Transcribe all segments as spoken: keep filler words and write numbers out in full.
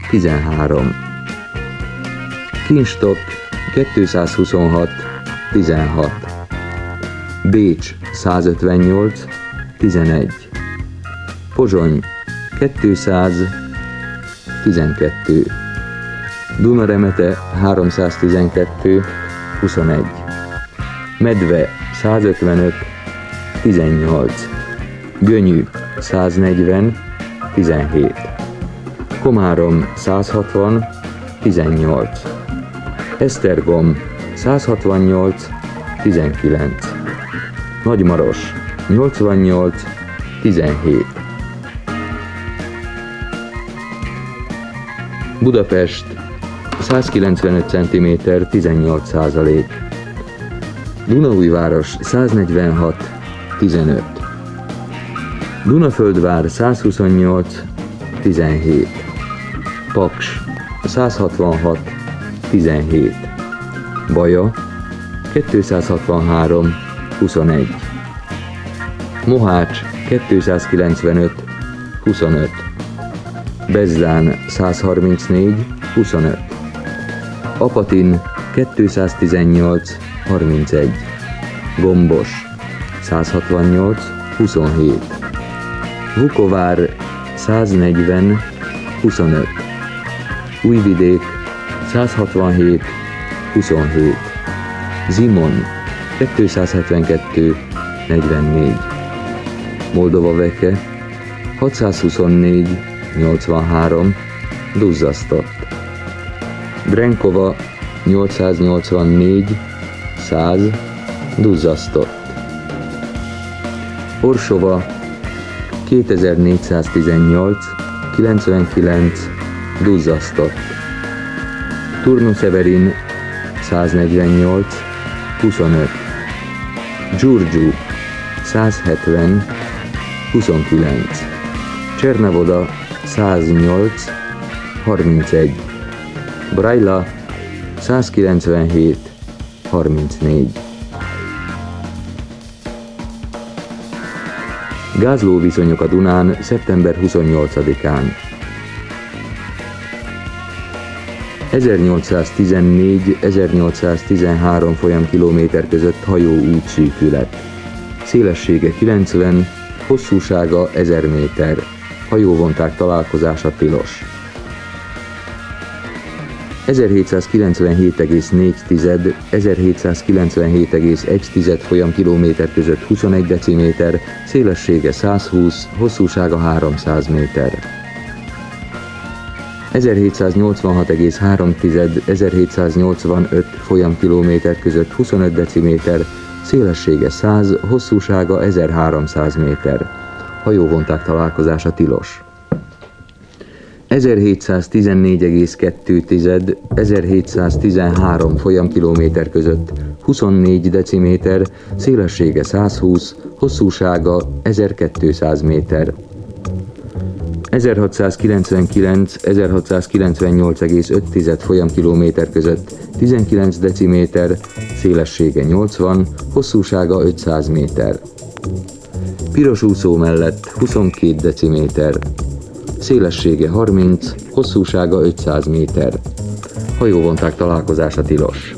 tizenhárom. Kinstok kétszázhuszonhat, tizenhat. Bécs százötvennyolc, tizenegy. Pozsony kétszáz, tizenkettő. Dunaremete háromszáztizenkettő, huszonegy. Medve százötvenöt, tizennyolc. Gönyű száznegyven, tizenhét. Komárom százhatvan, tizennyolc. Esztergom százhatvannyolc, tizenkilenc. Nagymaros nyolcvannyolc, tizenhét. Budapest százkilencvenöt centiméter, tizennyolc százalék. Dunaújváros száznegyvenhat, tizenöt. Dunaföldvár százhuszonnyolc, tizenhét. Paks százhatvanhat, tizenhét. Baja kétszázhatvanhárom, huszonegy. Mohács kétszázkilencvenöt, huszonöt. Bezzán százharmincnégy, huszonöt. Apatin kétszáztizennyolc, harmincegy. Gombos százhatvannyolc, huszonhét. Vukovár száznegyven, huszonöt. Újvidék százhatvanhét, huszonhét. Zimon kétszázhetvenkettő, negyvennégy. Moldova-Veke hatszázhuszonnégy, nyolcvanhárom, duzzasztott. Brenkova nyolcszáznyolcvannégy, száz, duzzasztott. Orsova kétezer-négyszáztizennyolc, kilencvenkilenc, duzzasztott. Turnu-Severin száznegyvennyolc, huszonöt. Giurgiu százhetven, huszonkilenc. Csernavoda száznyolc, harmincegy. Brajla százkilencvenhét, harmincnégy. Gázlóviszonyok a Dunán szeptember huszonnyolcadikán. ezernyolcszáztizennégy - ezernyolcszáztizenhárom folyamkilométer között hajó útszűkület. Szélessége kilencven, hosszúsága ezer méter. Hajóvonták találkozása tilos. ezerhétszázkilencvenhét egész négy - ezerhétszázkilencvenhét egész egy folyamkilométer között huszonegy deciméter, szélessége százhúsz, hosszúsága háromszáz méter. ezerhétszáznyolcvanhat egész három - ezerhétszáznyolcvanöt folyamkilométer között huszonöt deciméter, szélessége száz, hosszúsága ezerháromszáz méter. Hajóvonták találkozása tilos. ezerhétszáztizennégy egész kettő - ezerhétszáztizenhárom folyamkilométer között huszonnégy deciméter, szélessége százhúsz, hosszúsága ezerkétszáz méter. ezerhatszázkilencvenkilenc - ezerhatszázkilencvennyolc egész öt folyamkilométer között tizenkilenc deciméter, szélessége nyolcvan, hosszúsága ötszáz méter. Pirosúszó mellett huszonkét deciméter, szélessége harminc, hosszúsága ötszáz méter. Hajóvonták találkozása tilos.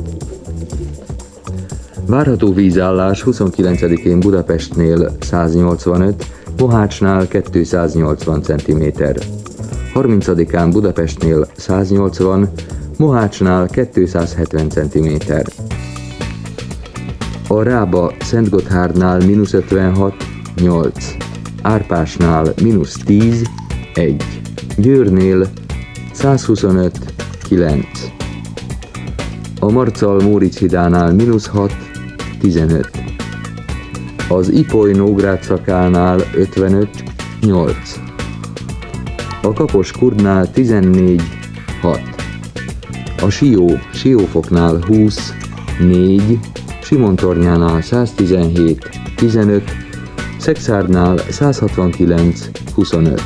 Várható vízállás huszonkilencedikén Budapestnél száznyolcvanöt, Mohácsnál kétszáznyolcvan centiméter. harmincadikán Budapestnél száznyolcvan, Mohácsnál kétszázhetven centiméter. A Rába Szentgotthárdnál mínusz ötvenhat, nyolc. Árpásnál mínusz tíz, egy. Győrnél százhuszonöt, kilenc. A Marcal-Móricz hidánál mínusz hat, tizenöt. Az Ipoly-Nógrád szakánál ötvenöt, nyolc. A Kapos-Kurdnál tizennégy, hat. A Sió Siófoknál húsz, négy. Simontornyánál száztizenhét, tizenöt. Szekszárdnál százhatvankilenc, huszonöt.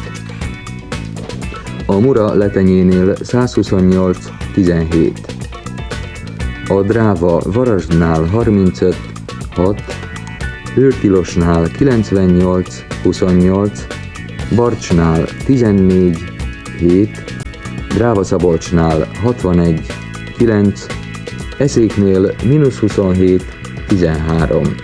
A Mura Letenyénél százhuszonnyolc, tizenhét. A Dráva Varasdnál harmincöt, hat. Őrtilosnál kilencvennyolc, huszonnyolc. Barcsnál tizennégy, hét. Dráva-Szabolcsnál hatvanegy kilenc, Eszéknél mínusz huszonhét tizenhárom.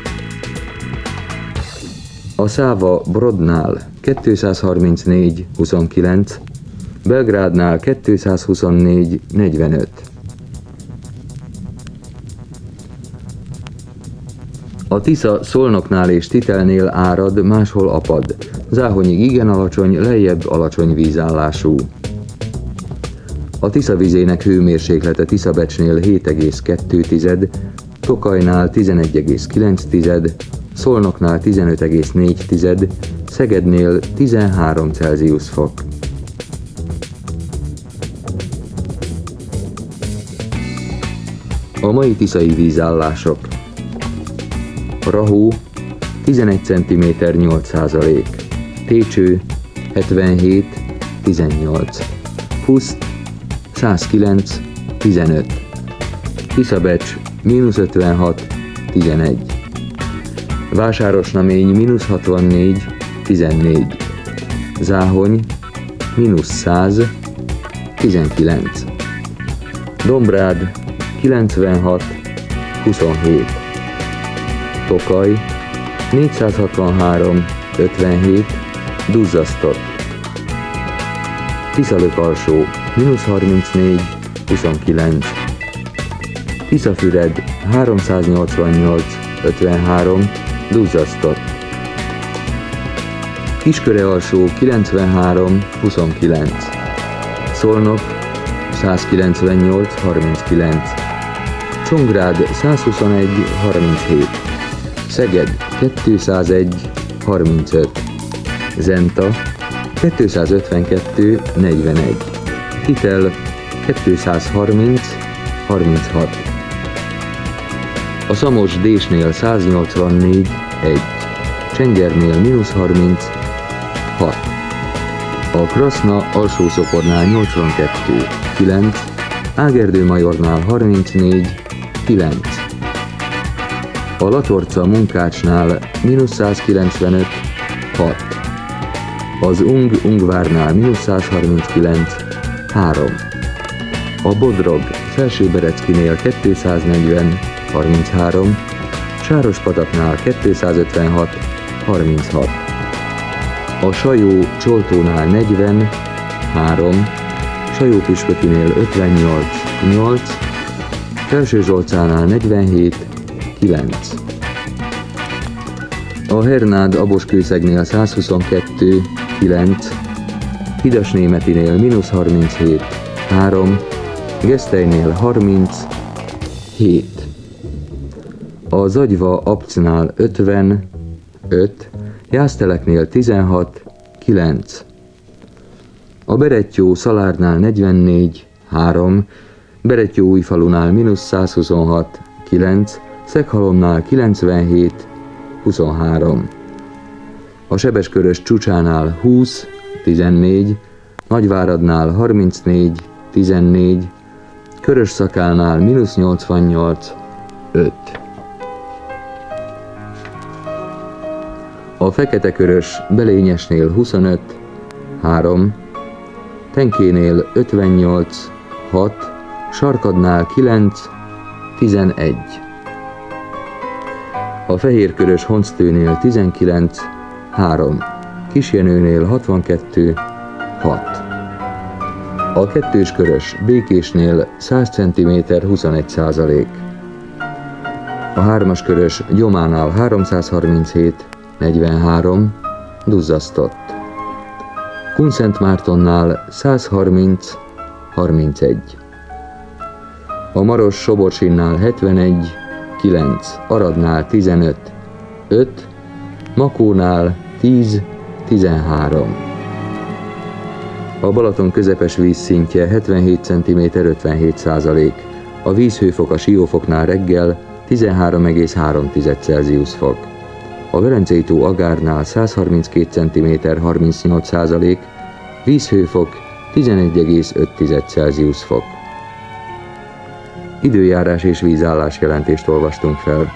A Száva Brodnál kétszázharmincnégy huszonkilenc, Belgrádnál kétszázhuszonnégy negyvenöt. A Tisza Szolnoknál és Titelnél árad, máshol apad. Záhonyig igen alacsony, lejjebb alacsony vízállású. A Tisza vizének hőmérséklete Tiszabecsnél hét egész kettő, Tokajnál tizenegy egész kilenc, Szolnoknál tizenöt egész négy, Szegednél tizenhárom Celsius fok. A mai tiszai vízállások: Rahó tizenegy centiméter nyolc százalék, Técső hetvenhét tizennyolc, Puszt százkilenc tizenöt, Tiszabecs mínusz ötvenhat tizenegy, Vásárosnamény mínusz hatvannégy tizennégy, Záhony mínusz száz tizenkilenc, Dombrád kilencvenhat huszonhét, Tokaj négyszázhatvanhárom ötvenhét duzzasztott, Tiszalök-alsó mínusz harmincnégy huszonkilenc, Tiszafüred háromszáznyolcvannyolc ötvenhárom duzzasztott, Kisköre-alsó kilencvenhárom huszonkilenc, Szolnok százkilencvennyolc harminckilenc, Csongrád százhuszonegy harminchét, Szeged kétszázegy harmincöt, Zenta kétszázötvenkettő negyvenegy, Titel kétszázharminc harminchat, a Szamos Désnél száznyolcvannégy egy, Csengernél mínusz harminc hat, a Kraszna Alsó-Szopornál nyolcvankettő kilenc, Ágerdő-Majornál harmincnégy kilenc, a Latorca Munkácsnál mínusz százkilencvenöt hat, az Ung-Ungvárnál mínusz százharminckilenc három, a Bodrog Felsőbereckinél kétszáznegyven harminchárom, Sárospataknál kétszázötvenhat harminchat, a Sajó Csoltónál negyven három, Sajó-Püspökinél ötvennyolc nyolc, Felső-Zsolcánál negyvenhét kilenc, a Hernád Aboskőszegnél százhuszonkettő kilenc, Hidasnémetinél mínusz harminchét három, Gesztelynél harminc hét, a Zagyva Abcnál ötven öt, Jászteleknél tizenhat kilenc, a Berettyó Szalárnál negyvennégy három, Berettyóújfalunál mínusz százhuszonhat kilenc, Szeghalomnál kilencvenhét huszonhárom, a Sebeskörös Csúcsánál húsz tizennégy, Nagyváradnál harmincnégy tizennégy, Körös-Szakálnál mínusz nyolcvannyolc öt. A Fekete-Körös Belényesnél huszonöt három, Tenkénél ötvennyolc hat, Sarkadnál kilenc tizenegy, a Fehérkörös Honctőnél tizenkilenc három, Kisjenőnél hatvankettő hat, a Kettőskörös Békésnél száz centiméter huszonegy százalék, a Hármaskörös Gyománál háromszázharminchét negyvenhárom duzzasztott, Kunszentmártonnál százharminc harmincegy, a Maros Soborsinnál hetvenegy kilenc, Aradnál tizenöt öt, Makónál tíz tizenhárom. A Balaton közepes vízszintje hetvenhét centiméter ötvenhét százalék, a vízhőfok a Siófoknál reggel tizenhárom egész három Celsius fok, a Velencei-tó Agárnál százharminckét centiméter harmincnyolc százalék, vízhőfok tizenegy egész öt Celsius fok. Időjárás és vízállás jelentést olvastunk fel.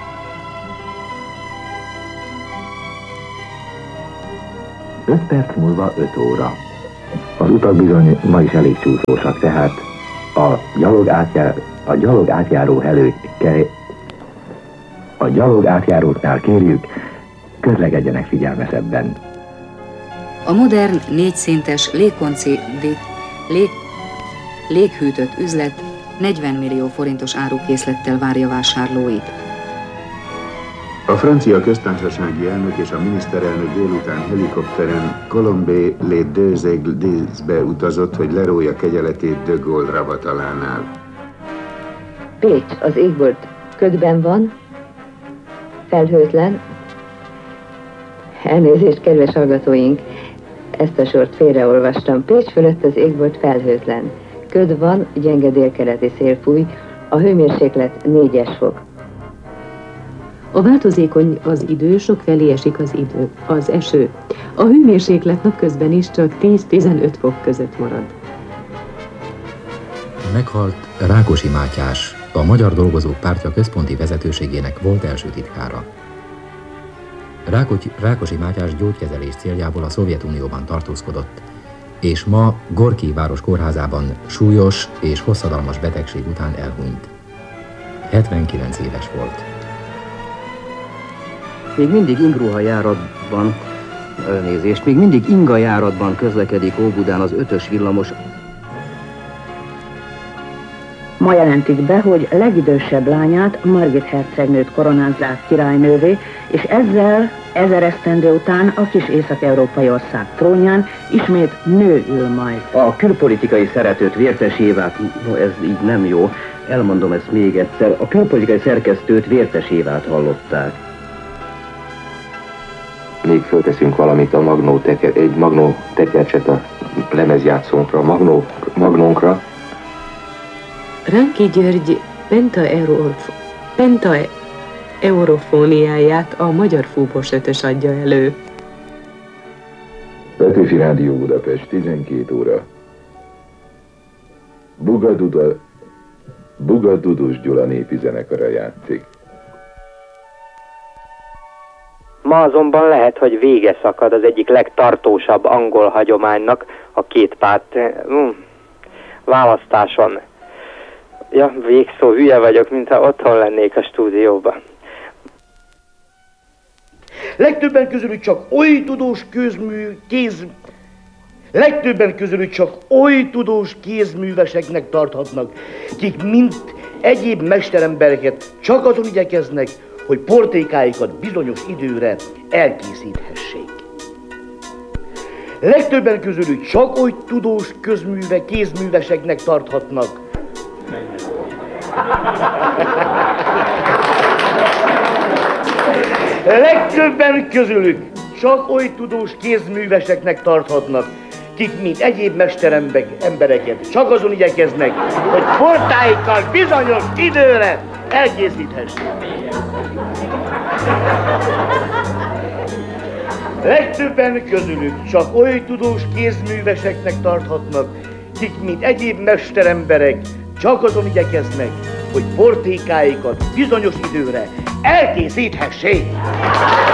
öt perc múlva öt óra. Az utak bizony ma is elég csúszósak, tehát a gyalog, átjár, a gyalog átjáró előke, a gyalog átjáróknál kérjük, közlekedjenek figyelmesebben. A modern, négyszintes, légkonci, lég, léghűtött üzlet negyven millió forintos árukészlettel várja vásárlóit. A francia köztársasági elnök és a miniszterelnök délután helikopteren Colombey-les-Deux-Aigles-be utazott, hogy lerója kegyeletét de Gaulle ravatalánál. Pécs az égbolt ködben van, felhőtlen. Elnézést, kedves hallgatóink, ezt a sort félreolvastam. Pécs fölött az égbolt felhőtlen. Köd van, gyenge délkeleti szél fúj, a hőmérséklet négyes fok. A változékony az idő, sokfelé esik az idő, az eső. A hőmérséklet napközben is csak tíz-tizenöt fok között marad. Meghalt Rákosi Mátyás, a Magyar Dolgozók Pártja központi vezetőségének volt első titkára. Rákosi, Rákosi Mátyás gyógykezelés céljából a Szovjetunióban tartózkodott, és ma Gorki város kórházában súlyos és hosszadalmas betegség után elhunyt. hetvenkilenc éves volt. Még mindig Ingruha járatban, elnézést, még mindig Inga járatban közlekedik Óbudán az ötös villamos. Ma jelentik be, hogy legidősebb lányát, Margit hercegnőt koronázzák királynővé, és ezzel ezer esztendő után a kis észak-európai ország trónján ismét nő ül majd. A külpolitikai szeretőt, Vértes Évát, no, ez így nem jó, elmondom ezt még egyszer, a külpolitikai szerkesztőt, Vértes Évát hallották. Még fölteszünk valamit a magnó teker, egy magnó tekercset a lemezjátszónkra, magnó, magnónkra. Ránki György penta eurofóniáját a Magyar Fúvós Ötös adja elő. Petőfi Rádió Budapest, tizenkét óra. Buga-Duda, Buga-Dudus Gyula népi zenekara játszik. Ma azonban lehet, hogy vége szakad az egyik legtartósabb angol hagyománynak, a két párt mm, választáson. Ja, végszó, hülye vagyok, mintha otthon lennék a stúdióban. Legtöbben közülük csak oly tudós közmű, kéz... Legtöbben közülük csak oly tudós kézműveseknek tarthatnak, kik mint egyéb mesterembereket csak azon igyekeznek, hogy portékáikat bizonyos időre elkészíthessék. Legtöbben közülük csak oly tudós közműve, kézműveseknek tarthatnak, Legtöbben közülük csak oly tudós kézműveseknek tarthatnak, kik mint egyéb mesterembereket csak azon igyekeznek, hogy portáikkal bizonyos időre elkészíthessék. Legtöbben közülük csak oly tudós kézműveseknek tarthatnak, kik mint egyéb mesteremberek csak azon igyekeznek, hogy portékáikat bizonyos időre elkészíthessék.